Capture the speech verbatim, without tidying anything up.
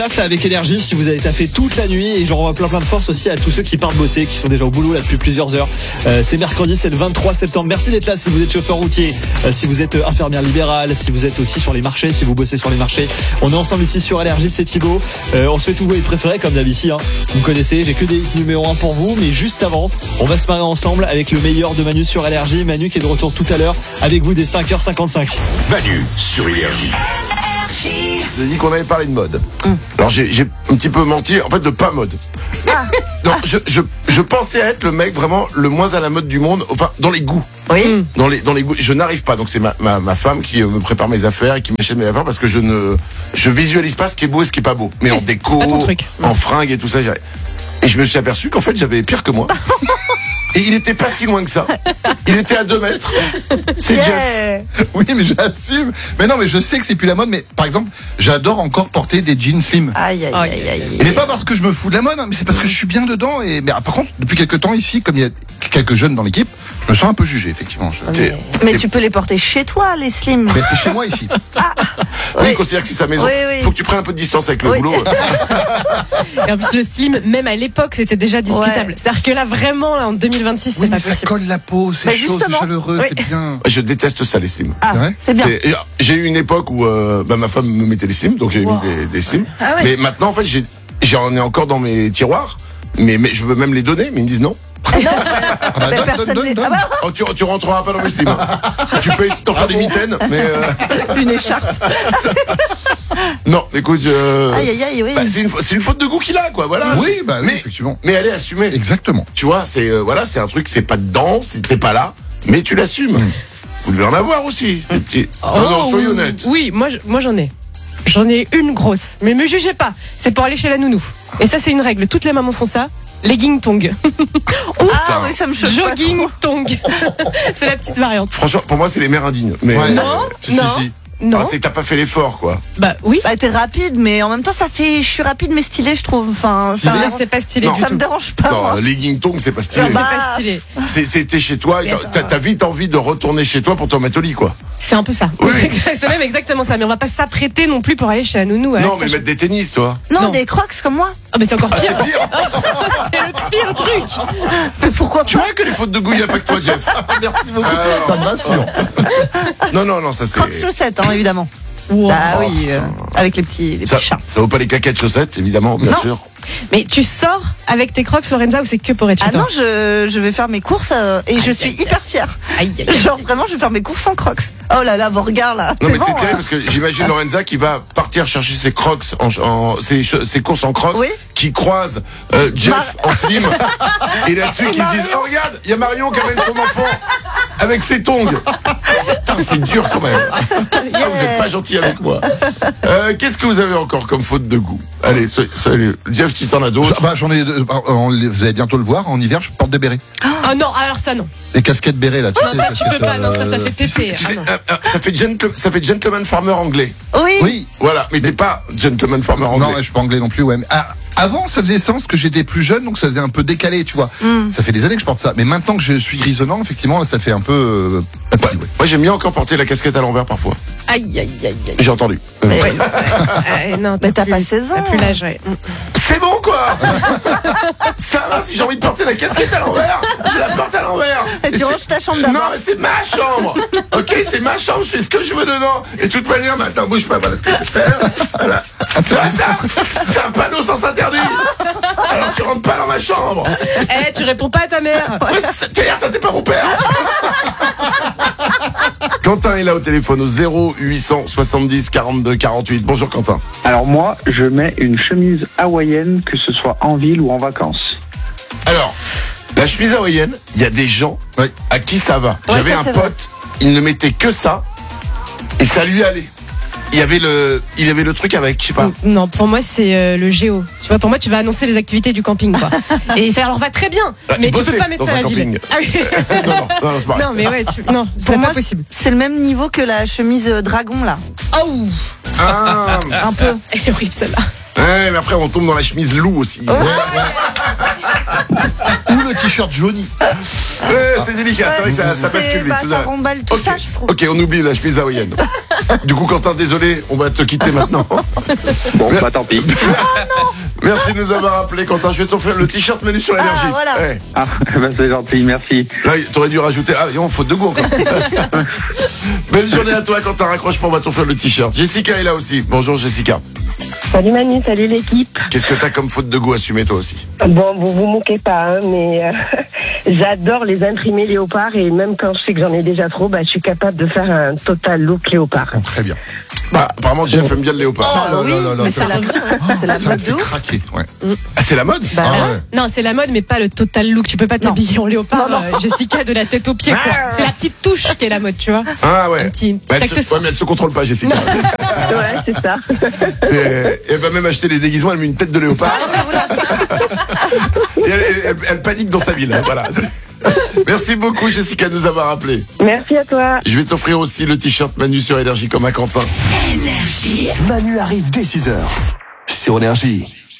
Taf là avec énergie si vous avez taffé toute la nuit, et j'en renvoie plein plein de force aussi à tous ceux qui partent bosser, qui sont déjà au boulot là depuis plusieurs heures. Euh, c'est mercredi, c'est le vingt-trois septembre. Merci d'être là si vous êtes chauffeur routier, euh, si vous êtes infirmière libérale, si vous êtes aussi sur les marchés, si vous bossez sur les marchés. On est ensemble ici sur Énergie, c'est Thibaut. Euh, on se fait tous vos hits préférés comme d'hab ici. Hein. Vous me connaissez, j'ai que des hits numéro un pour vous, mais juste avant, on va se marrer ensemble avec le meilleur de Manu sur Énergie. Manu qui est de retour tout à l'heure avec vous dès cinq heures cinquante-cinq. Manu sur Énergie. J'ai dit qu'on avait parlé de mode. Mmh. Alors j'ai, j'ai un petit peu menti, en fait de pas mode. Ah. Non, je, je, je pensais être le mec vraiment le moins à la mode du monde, enfin dans les goûts. Oui. Dans les, dans les goûts, je n'arrive pas. Donc c'est ma, ma, ma femme qui me prépare mes affaires et qui m'achète mes affaires parce que je ne, je visualise pas ce qui est beau et ce qui est pas beau. Mais en déco, en fringues et tout ça. J'ai... Et je me suis aperçu qu'en fait j'avais pire que moi. Et il était pas si loin que ça. Il était à deux mètres. C'est yeah. Jeff. Oui, mais j'assume. Mais non, mais je sais que c'est plus la mode. Mais par exemple, j'adore encore porter des jeans slim. Aïe, aïe, aïe, aïe. Et c'est pas parce que je me fous de la mode, hein, mais c'est parce que je suis bien dedans. Et mais, par contre, depuis quelques temps ici, comme il y a quelques jeunes dans l'équipe, je me sens un peu jugé, effectivement. Je... Mais, mais tu peux les porter chez toi, les slims. Mais c'est chez moi ici. Ah, oui, il considère que c'est sa maison. Oui, oui. Faut que tu prennes un peu de distance avec le oui. boulot. Et en plus, le slim, même à l'époque, c'était déjà discutable. Ouais. C'est-à-dire que là, vraiment, là, en deux mille vingt-six, oui, c'est pas mais possible. Ça colle la peau, c'est bah chaud, c'est chaleureux, oui. C'est bien. Je déteste ça, les slims. Ah, c'est, c'est bien. C'est, j'ai eu une époque où euh, bah, ma femme me mettait les slims, donc j'ai wow. mis des, des slims. Ah, ouais. Mais maintenant, en fait, j'ai, j'en ai encore dans mes tiroirs, mais, mais je veux même les donner, mais ils me disent non. Ah non, ah bah donne, donne, donne, donne. Ah bah oh, tu, tu rentreras pas dans mes slims. Hein. Tu peux essayer de t'en faire ah des bon. mitaines, mais euh... une écharpe. Non, écoute, euh... aïe aïe aïe, oui. bah, c'est, une, c'est une faute de goût qu'il a, quoi. Voilà. Oui, bah oui, mais, effectivement. Mais elle est assumée. Exactement. Tu vois, c'est euh, voilà, c'est un truc, c'est pas dedans, c'est, t'es pas là, mais tu l'assumes. Mm. Vous devez en avoir aussi. Mm. Petits... Oh, non, non, soyez honnête. Oui, moi, moi j'en ai. J'en ai une grosse, mais me jugez pas. C'est pour aller chez la nounou. Et ça, c'est une règle. Toutes les mamans font ça. Legging tong. Ah oui, ça me choque. Jogging tong. C'est la petite variante. Franchement, pour moi, c'est les mères indignes. Mais ouais. Non, euh, non. Si, si. Non. Ah, c'est que t'as pas fait l'effort, quoi. Bah oui. Bah t'es rapide, mais en même temps ça fait, je suis rapide mais stylé, je trouve. Enfin, stylé. Ça, c'est pas stylé non. du ça tout. me dérange pas. Non, moi. legging tong, c'est pas stylé. Non, bah, c'est pas stylé. C'est, c'est t'es chez toi, t'as, t'as vite envie de retourner chez toi pour te remettre au lit, quoi. C'est un peu ça. Oui. C'est même exactement ça. Mais on va pas s'apprêter non plus pour aller chez la nounou. Non, mais mettre des tennis, toi. Non, non. Des crocs comme moi. Ah, mais c'est encore pire. Ah, c'est pire. C'est le pire truc. Mais pourquoi pas? Tu vois que les fautes de goût, il n'y a pas que toi, Jeff. Merci beaucoup. Euh, ça me rassure. Non, non, non, ça c'est. Crocs chaussettes, hein, évidemment. Wow. Ah oh, oui, euh, avec les petits, les ça, petits chats. Ça vaut pas les caquettes chaussettes, évidemment, bien non. sûr. Mais tu sors avec tes crocs, Lorenza, ou c'est que pour être chez ah toi? Ah non, je, je vais faire mes courses euh, et aïe, je suis aïe, hyper fière. Aïe, aïe, Genre vraiment, je vais faire mes courses en crocs. Oh là là, vos regards là. Non c'est mais bon, c'est hein. terrible parce que j'imagine Lorenza qui va partir chercher ses crocs, en, en ses, ses courses en crocs, oui. qui croise euh, Jeff Mar- en slim et là-dessus qui se disent oh regarde, il y a Marion qui amène son enfant avec ses tongs. Putain, c'est dur quand même. Yeah. Ah, vous êtes pas gentil avec moi. Euh, qu'est-ce que vous avez encore comme faute de goût? Allez, soyez, soyez, Jeff, tu t'en as d'autres? Bah, j'en ai. Vous allez bientôt le voir. En hiver, je porte des bérets. Ah non, alors ça non. Les casquettes bérets là. Tu non, sais, ça les tu peux pas. Non, ça, ça fait pépé. Tu sais, ah, euh, ça fait gentleman, ça fait gentleman farmer anglais. Oui. Oui. Voilà, mais, mais t'es pas gentleman farmer anglais. Non, je suis pas anglais non plus. Ouais. Mais, ah, avant, ça faisait sens que j'étais plus jeune, donc ça faisait un peu décalé, tu vois. Mm. Ça fait des années que je porte ça. Mais maintenant que je suis grisonnant, effectivement, là, ça fait un peu. Euh, ouais. Ouais. Moi, j'aime bien encore porter la casquette à l'envers parfois. Aïe, aïe, aïe, aïe. J'ai entendu. Mais, ouais. euh, non, mais t'as plus, pas seize ans. T'as plus l'âge, ouais. C'est bon, quoi. Ça va, si j'ai envie de porter la casquette à l'envers, je la porte à l'envers. Et, et tu ranges ta chambre d'abord. Non, mais c'est ma chambre. Ok, c'est ma chambre, je fais ce que je veux dedans. Et de toute manière, maintenant, bouge pas, voilà ce que je vais faire. Voilà. Voilà ça. C'est un panneau sans interdit. Alors tu rentres pas dans ma chambre. Eh, hey, tu réponds pas à ta mère. Ouais, c'est, t'es, t'es pas mon père. Quentin est là au téléphone au zéro huit cent soixante-dix quarante-deux quarante-huit. Bonjour Quentin. Alors moi, je mets une chemise hawaïenne, que ce soit en ville ou en vacances. Alors, la chemise hawaïenne, il y a des gens oui. à qui ça va. Ouais, J'avais ça, un pote, vrai. il ne mettait que ça et ça lui allait. Il y avait le, il y avait le truc avec, je sais pas. Non, pour moi c'est euh, le géo. Tu vois, pour moi tu vas annoncer les activités du camping, quoi. Et ça leur va très bien, ah, mais tu peux pas mettre ça à la ville. Ah oui. non, non, non, c'est pas non, mais ouais, tu... non, c'est moi, pas possible. C'est le même niveau que la chemise dragon là. Oh, ah, un peu. Elle est horrible celle-là. Ouais, mais après on tombe dans la chemise loup aussi. Oh. Ouais, ouais. Ou le t-shirt jauni. Ouais, c'est délicat, ouais, c'est vrai que ça, ça bascule vite. Bah, tout ça ça remballe tout okay. ça, je trouve. Ok, on oublie la chemise hawaïenne. Du coup, Quentin, désolé, on va te quitter maintenant. Bon, bah tant pis. Merci de nous avoir appelé, Quentin. Je vais t'offrir le t-shirt Manu sur énergie. Ah, voilà. Ouais. Ah, bah c'est gentil, merci. Là, t'aurais dû rajouter. Ah, non, faute de goût encore. Belle journée à toi, Quentin. Raccroche pas, on va t'offrir le t-shirt. Jessica est là aussi. Bonjour, Jessica. Salut Manu, salut l'équipe. Qu'est-ce que t'as comme faute de goût assumée, toi aussi? Bon, vous vous moquez pas, hein, mais euh, j'adore les imprimés léopards et même quand je sais que j'en ai déjà trop, bah, je suis capable de faire un total look léopard. Très bien. Bah, apparemment, Jeff aime bien le léopard. Oh là là là là, mais ça- c'est la, c'est la ça me mode fait de ouf. craquer. Ouais. Ah, c'est la mode? Bah, Ah ouais. ouais. Non, c'est la mode, mais pas le total look. Tu peux pas t'habiller en léopard, euh, Jessica, de la tête aux pieds, quoi. C'est la petite touche qui est la mode, tu vois. Ah ouais. Un petit, petit Bah, elle se, accessoire. ouais, mais elle se contrôle pas, Jessica. Ouais, c'est ça. C'est- Elle va même acheter les déguisements, elle met une tête de léopard. Et elle, elle- elle- elle panique dans sa ville. Hein, voilà. Merci beaucoup, Jessica, de nous avoir appelé. Merci à toi. Je vais t'offrir aussi le t-shirt Manu sur Énergie comme à Quentin. Manu arrive dès six heures sur Énergie.